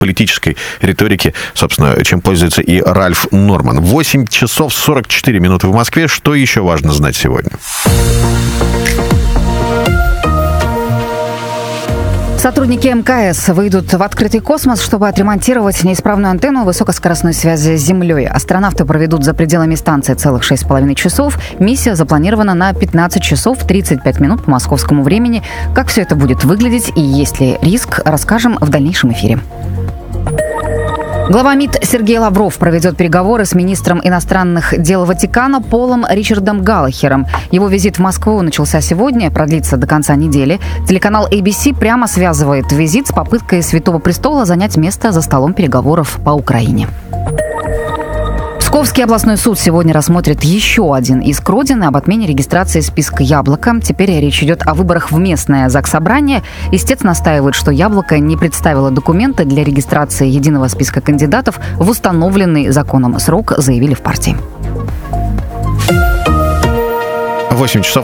политической риторики, собственно, чем пользуется и Ральф Норман. 8 часов 44 минуты в Москве. Что еще важно знать сегодня? Сотрудники МКС выйдут в открытый космос, чтобы отремонтировать неисправную антенну высокоскоростной связи с Землей. Астронавты проведут за пределами станции целых 6,5 часов. Миссия запланирована на 15 часов 35 минут по московскому времени. Как все это будет выглядеть и есть ли риск, расскажем в дальнейшем эфире. Глава МИД Сергей Лавров проведет переговоры с министром иностранных дел Ватикана Полом Ричардом Галлахером. Его визит в Москву начался сегодня, продлится до конца недели. Телеканал ABC прямо связывает визит с попыткой Святого Престола занять место за столом переговоров по Украине. Псковский областной суд сегодня рассмотрит еще один иск Родины об отмене регистрации списка «Яблоко». Теперь речь идет о выборах в местное Заксобрание. Истец настаивает, что «Яблоко» не представило документы для регистрации единого списка кандидатов в установленный законом срок, заявили в партии. 8 часов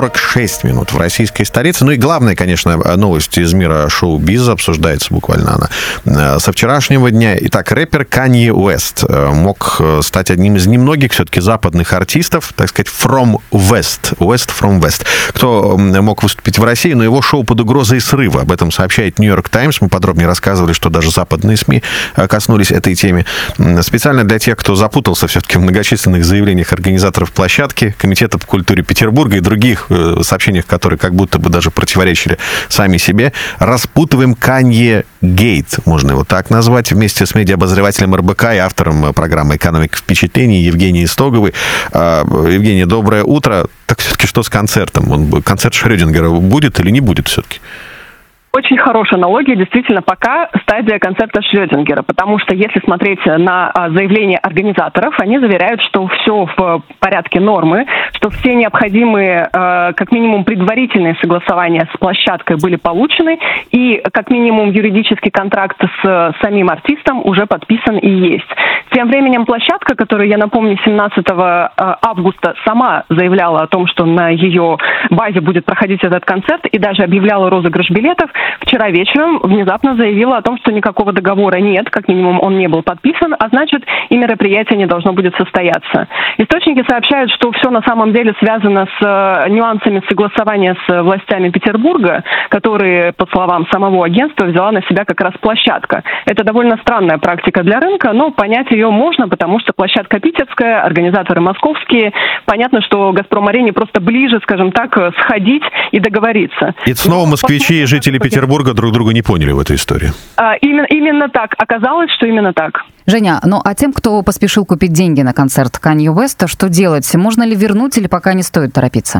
46 минут в российской столице. Ну и главная, конечно, новость из мира шоу-биза, обсуждается буквально она со вчерашнего дня. Итак, рэпер Канье Уэст мог стать одним из немногих все-таки западных артистов, так сказать, from West from West, кто мог выступить в России, но его шоу под угрозой срыва. Об этом сообщает Нью-Йорк Таймс. Мы подробнее рассказывали, что даже западные СМИ коснулись этой темы. Специально для тех, кто запутался все-таки в многочисленных заявлениях организаторов площадки, Комитета по культуре Петербурга и других сообщениях, которые как будто бы даже противоречили сами себе, распутываем Канье Гейт, можно его так назвать, вместе с медиаобозревателем РБК и автором программы «Экономика впечатлений» Евгенией Стоговой. Евгения, доброе утро. Так все-таки что с концертом? Концерт Шрёдингера будет или не будет все-таки? Очень хорошая аналогия, действительно, пока стадия концерта Шрёдингера, потому что если смотреть на заявления организаторов, они заверяют, что все в порядке нормы, что все необходимые, как минимум, предварительные согласования с площадкой были получены, и, как минимум, юридический контракт с самим артистом уже подписан и есть. Тем временем площадка, которая, я напомню, 17 августа сама заявляла о том, что на ее базе будет проходить этот концерт, и даже объявляла розыгрыш билетов, вчера вечером внезапно заявила о том, что никакого договора нет, как минимум он не был подписан, а значит и мероприятие не должно будет состояться. Источники сообщают, что все на самом деле связано с нюансами согласования с властями Петербурга, которые, по словам самого агентства, взяла на себя как раз площадка. Это довольно странная практика для рынка, но понять ее можно, потому что площадка питерская, организаторы московские. Понятно, что «Газпром-арене» просто ближе, скажем так, сходить и договориться. И снова москвичи и жители Петербурга друг друга не поняли в этой истории. Именно так. Оказалось, что именно так. Женя, ну а тем, кто поспешил купить деньги на концерт Канье Уэста, что делать? Можно ли вернуть или пока не стоит торопиться?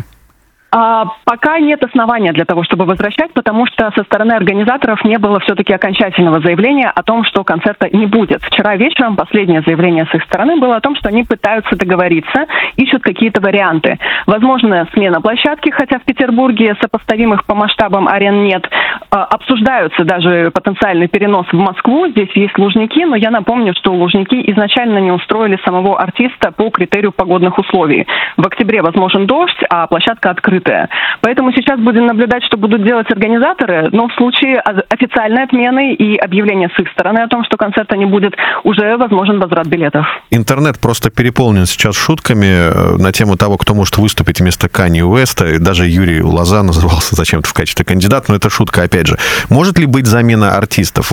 Пока нет основания для того, чтобы возвращать, потому что со стороны организаторов не было все-таки окончательного заявления о том, что концерта не будет. Вчера вечером последнее заявление с их стороны было о том, что они пытаются договориться, ищут какие-то варианты. Возможно, смена площадки, хотя в Петербурге сопоставимых по масштабам арен нет. Обсуждаются даже потенциальный перенос в Москву. Здесь есть Лужники, но я напомню, что Лужники изначально не устроили самого артиста по критерию погодных условий. В октябре возможен дождь, а площадка открыта. Поэтому сейчас будем наблюдать, что будут делать организаторы, но в случае официальной отмены и объявления с их стороны о том, что концерта не будет, уже возможен возврат билетов. Интернет просто переполнен сейчас шутками на тему того, кто может выступить вместо Канье Уэста. И даже Юрий Лоза назывался зачем-то в качестве кандидата, но это шутка опять же. Может ли быть замена артистов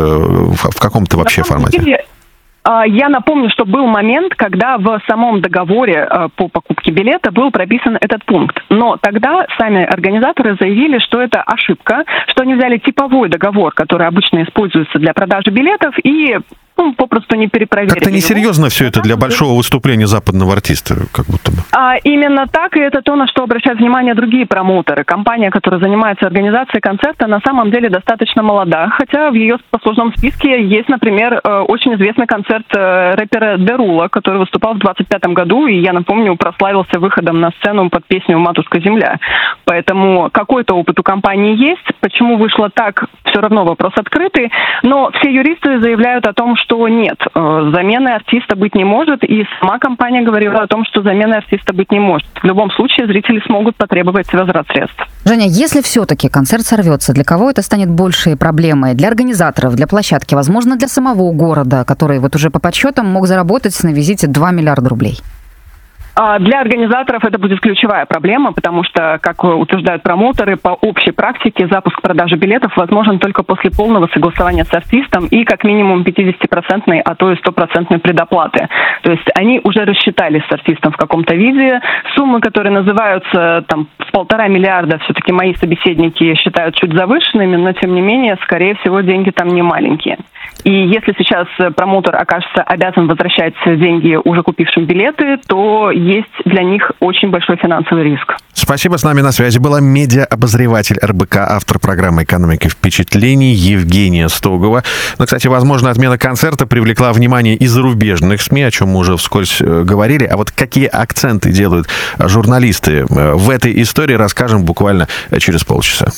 в каком-то вообще формате? Я напомню, что был момент, когда в самом договоре по покупке билета был прописан этот пункт. Но тогда сами организаторы заявили, что это ошибка, что они взяли типовой договор, который обычно используется для продажи билетов, и попросту не перепроверили. Как-то несерьезно все это для большого выступления западного артиста, как будто бы. Именно так, и это то, на что обращают внимание другие промоутеры. Компания, которая занимается организацией концерта, на самом деле достаточно молода, хотя в ее послужном списке есть, например, очень известный концерт рэпера Дерула, который выступал в 2025 году, и, я напомню, прославился выходом на сцену под песню «Матушка земля». Поэтому какой-то опыт у компании есть. Почему вышло так, все равно вопрос открытый. Но все юристы заявляют о том, что нет, замены артиста быть не может, и сама компания говорила о том, что замены артиста быть не может. В любом случае зрители смогут потребовать возврат средств. Женя, если все-таки концерт сорвется, для кого это станет большей проблемой? Для организаторов, для площадки, возможно, для самого города, который вот уже по подсчетам мог заработать на визите 2 миллиарда рублей? Для организаторов это будет ключевая проблема, потому что, как утверждают промоутеры, по общей практике запуск продажи билетов возможен только после полного согласования с артистом и как минимум 50%, а то и 100% предоплаты. То есть они уже рассчитались с артистом в каком-то виде. Суммы, которые называются там в 1,5 миллиарда, все-таки мои собеседники считают чуть завышенными, но тем не менее, скорее всего, деньги там не маленькие. И если сейчас промоутер окажется обязан возвращать деньги уже купившим билеты, то есть для них очень большой финансовый риск. Спасибо. С нами на связи была медиа-обозреватель РБК, автор программы «Экономика впечатлений» Евгения Стогова. Но, кстати, возможно, отмена концерта привлекла внимание и зарубежных СМИ, о чем мы уже вскользь говорили. А вот какие акценты делают журналисты в этой истории, расскажем буквально через полчаса.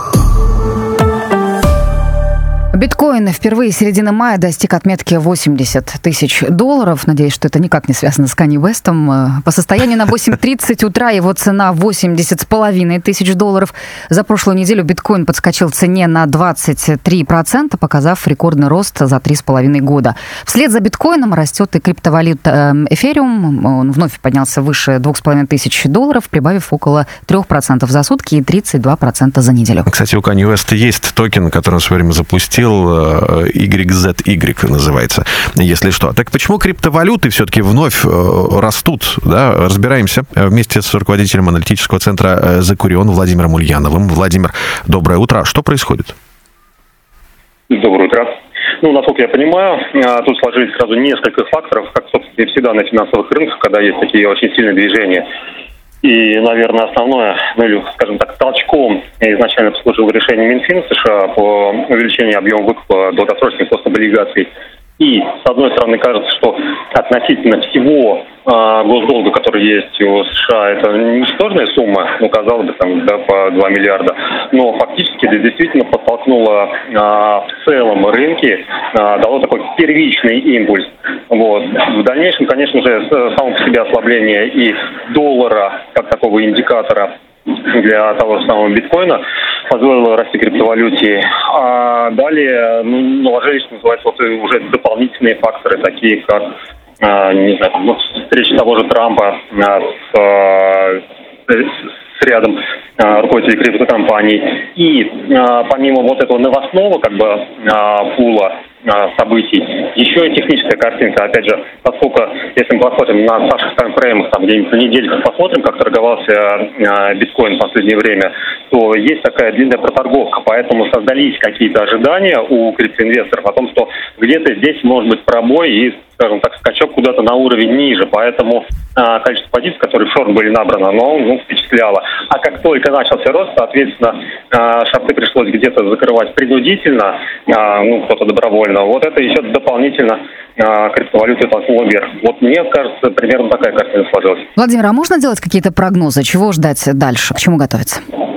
Биткоин впервые с середины мая достиг отметки $80 тысяч. Надеюсь, что это никак не связано с Канье Уэстом. По состоянию на 8:30 утра его цена $80,5 тысяч. За прошлую неделю биткоин подскочил в цене на 23%, показав рекордный рост за 3,5 года. Вслед за биткоином растет и криптовалюта Эфириум. Он вновь поднялся выше $2,5 тысяч, прибавив около 3% за сутки и 32% за неделю. Кстати, у Канье Уэста есть токен, который он в свое время запустил, YZY называется, если что. Так почему криптовалюты все-таки вновь растут? Да? Разбираемся вместе с руководителем аналитического центра «Закурион» Владимиром Ульяновым. Владимир, доброе утро. Что происходит? Доброе утро. Насколько я понимаю, тут сложились сразу несколько факторов, как, собственно, и всегда на финансовых рынках, когда есть такие очень сильные движения. И, наверное, основное, или, скажем так, толчком изначально послужило решение Минфина США по увеличению объема выкупа долгосрочных гослоблигаций. И, с одной стороны, кажется, что относительно всего госдолга, который есть у США, это ничтожная сумма, казалось бы, по 2 миллиарда. Но фактически это действительно подтолкнуло в целом рынки, дало такой первичный импульс. В дальнейшем, конечно же, само по себе ослабление и доллара, как такого индикатора для того же самого биткоина, позволило расти криптовалюте. А далее наложились, что называется, уже дополнительные факторы, такие как, встреча того же Трампа с рядом руководителей криптокомпаний. И помимо этого новостного пула событий, еще и техническая картинка. Опять же, поскольку, если мы посмотрим на старших таймфреймах, где-нибудь на неделях посмотрим, как торговался биткоин в последнее время, то есть такая длинная проторговка. Поэтому создались какие-то ожидания у криптоинвесторов о том, что где-то здесь может быть пробой и, скажем так, скачок куда-то на уровень ниже. Поэтому количество позиций, которые в шорт были набраны, оно впечатляло. А как только начался рост, соответственно, шорты пришлось где-то закрывать принудительно, кто-то добровольно. Это еще дополнительно криптовалюту толкнуло вверх. Мне кажется, примерно такая картина сложилась. Владимир, а можно делать какие-то прогнозы? Чего ждать дальше? К чему готовиться?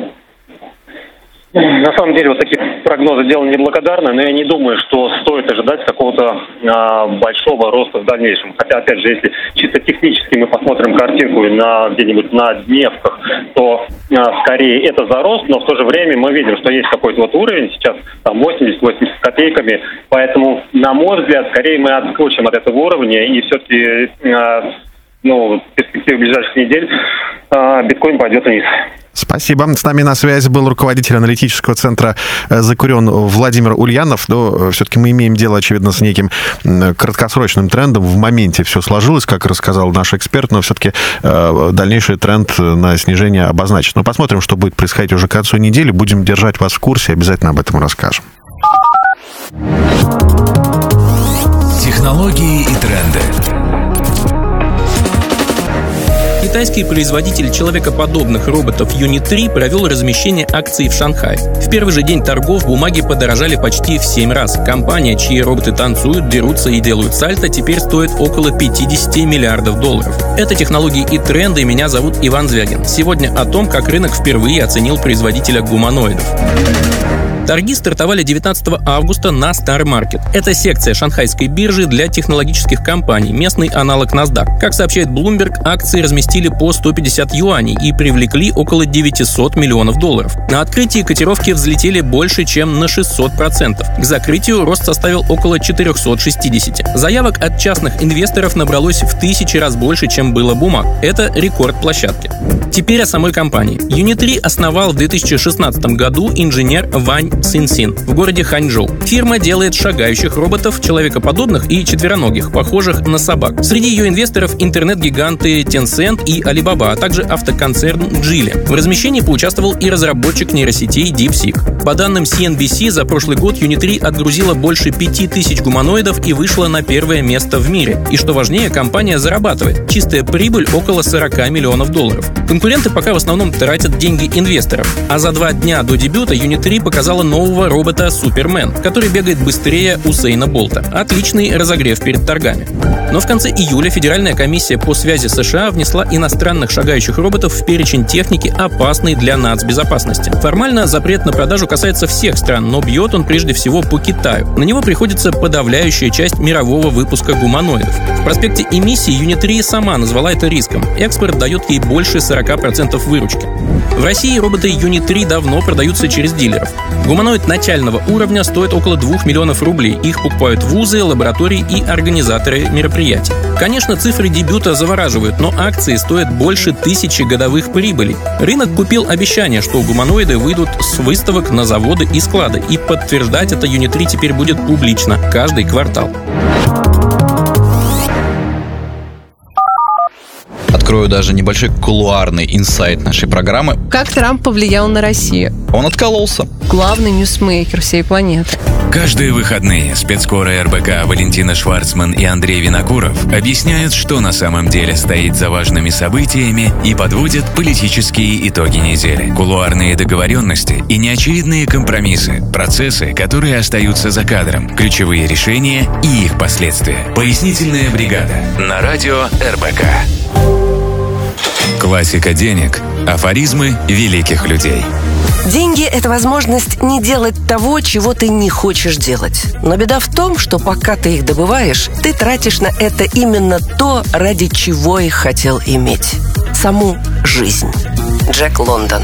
На самом деле, такие прогнозы дело неблагодарное, но я не думаю, что стоит ожидать какого-то большого роста в дальнейшем. Хотя, опять же, если чисто технически мы посмотрим картинку где-нибудь на дневках, то скорее это за рост, но в то же время мы видим, что есть какой-то уровень, сейчас 80-80 с копейками, поэтому, на мой взгляд, скорее мы отскочим от этого уровня, и все-таки в перспективе ближайших недель биткоин пойдет вниз. Спасибо. С нами на связи был руководитель аналитического центра «Закурион» Владимир Ульянов. Но все-таки мы имеем дело, очевидно, с неким краткосрочным трендом. В моменте все сложилось, как рассказал наш эксперт, но все-таки дальнейший тренд на снижение обозначен. Но посмотрим, что будет происходить уже к концу недели. Будем держать вас в курсе, обязательно об этом расскажем. Технологии и тренды. Китайский производитель человекоподобных роботов Unit 3 провел размещение акций в Шанхае. В первый же день торгов бумаги подорожали почти в 7 раз. Компания, чьи роботы танцуют, дерутся и делают сальто, теперь стоит около $50 миллиардов. Это технологии и тренды, и меня зовут Иван Звягин. Сегодня о том, как рынок впервые оценил производителя гуманоидов. Торги стартовали 19 августа на Star Market. Это секция шанхайской биржи для технологических компаний, местный аналог NASDAQ. Как сообщает Bloomberg, акции разместили по 150 юаней и привлекли около 900 миллионов долларов. На открытии котировки взлетели больше, чем на 600%. К закрытию рост составил около 460. Заявок от частных инвесторов набралось в 1000 раз больше, чем было бумаг. Это рекорд площадки. Теперь о самой компании. Юни3 основал в 2016 году инженер Вань Цинсин в городе Ханчжоу. Фирма делает шагающих роботов, человекоподобных и четвероногих, похожих на собак. Среди ее инвесторов интернет-гиганты Tencent и Alibaba, а также автоконцерн Geely. В размещении поучаствовал и разработчик нейросетей DeepSeek. По данным CNBC, за прошлый год Юни3 отгрузила больше 5000 гуманоидов и вышла на первое место в мире. И что важнее, компания зарабатывает. Чистая прибыль около 40 миллионов долларов. Конкуренты пока в основном тратят деньги инвесторов. А за 2 дня до дебюта Юни3 показала нового робота Супермен, который бегает быстрее Усейна Болта. Отличный разогрев перед торгами. Но в конце июля Федеральная комиссия по связи США внесла иностранных шагающих роботов в перечень техники, опасной для нацбезопасности. Формально запрет на продажу касается всех стран, но бьет он прежде всего по Китаю. На него приходится подавляющая часть мирового выпуска гуманоидов. В проспекте эмиссии Юни3 сама назвала это риском. Экспорт дает ей больше 40% выручки. В России роботы Юни3 давно продаются через дилеров. Гуманоид начального уровня стоит около 2 миллионов рублей. Их покупают вузы, лаборатории и организаторы мероприятий. Конечно, цифры дебюта завораживают, но акции стоят больше 1000 годовых прибылей. Рынок купил обещание, что гуманоиды выйдут с выставок на заводы и склады. И подтверждать это Юни3 теперь будет публично, каждый квартал. Открою даже небольшой кулуарный инсайт нашей программы. Как Трамп повлиял на Россию? Он откололся. Главный ньюсмейкер всей планеты. Каждые выходные спецкоры РБК Валентина Шварцман и Андрей Винокуров объясняют, что на самом деле стоит за важными событиями и подводят политические итоги недели. Кулуарные договоренности и неочевидные компромиссы, процессы, которые остаются за кадром, ключевые решения и их последствия. Пояснительная бригада на радио РБК. Классика денег. Афоризмы великих людей. Деньги – это возможность не делать того, чего ты не хочешь делать. Но беда в том, что пока ты их добываешь, ты тратишь на это именно то, ради чего их хотел иметь. Саму жизнь. Джек Лондон.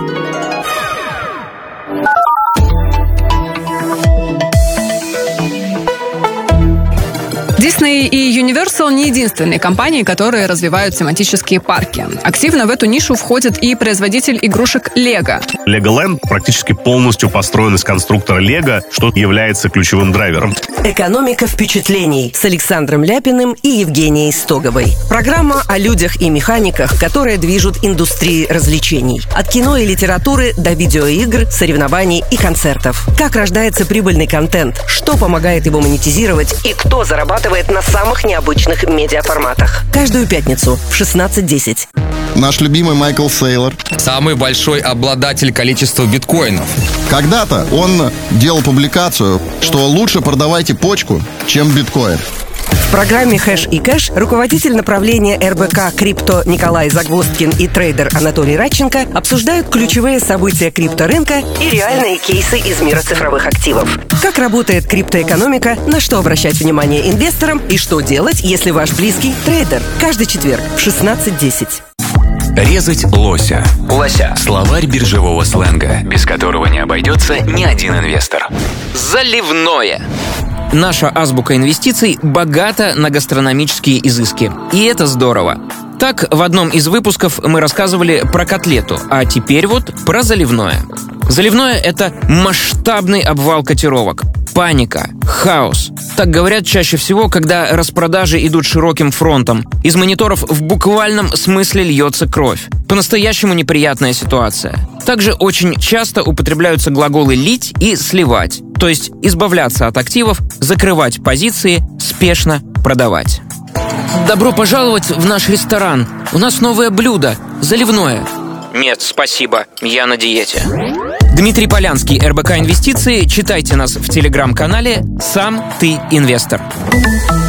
Disney и Universal не единственные компании, которые развивают тематические парки. Активно в эту нишу входит и производитель игрушек Lego. Legoland практически полностью построен из конструктора Lego, что является ключевым драйвером. «Экономика впечатлений» с Александром Ляпиным и Евгенией Стоговой. Программа о людях и механиках, которые движут индустрией развлечений. От кино и литературы до видеоигр, соревнований и концертов. Как рождается прибыльный контент, что помогает его монетизировать и кто зарабатывает на самых необычных медиаформатах. Каждую пятницу в 16:10. Наш любимый Майкл Сейлор. Самый большой обладатель количества биткоинов. Когда-то он делал публикацию, что лучше продавайте почку, чем биткоин. В программе «Хэш и кэш» руководитель направления РБК «Крипто» Николай Загвоздкин и трейдер Анатолий Радченко обсуждают ключевые события крипторынка и реальные кейсы из мира цифровых активов. Как работает криптоэкономика, на что обращать внимание инвесторам и что делать, если ваш близкий трейдер. Каждый четверг в 16:10. Резать лося. Лося. Словарь биржевого сленга, без которого не обойдется ни один инвестор. Заливное. Наша азбука инвестиций богата на гастрономические изыски. И это здорово. Так, в одном из выпусков мы рассказывали про котлету, а теперь вот про заливное. Заливное — это масштабный обвал котировок. Паника, хаос. Так говорят чаще всего, когда распродажи идут широким фронтом. Из мониторов в буквальном смысле льется кровь. По-настоящему неприятная ситуация. Также очень часто употребляются глаголы «лить» и «сливать», то есть избавляться от активов, закрывать позиции, спешно продавать. Добро пожаловать в наш ресторан. У нас новое блюдо – заливное. Нет, спасибо, я на диете. Дмитрий Полянский, РБК Инвестиции. Читайте нас в телеграм-канале «Сам ты инвестор».